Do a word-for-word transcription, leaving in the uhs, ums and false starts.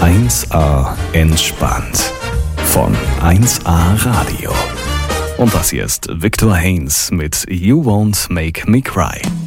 eins a entspannt von eins a Radio. Und das hier ist Victor Haynes mit You Won't Make Me Cry.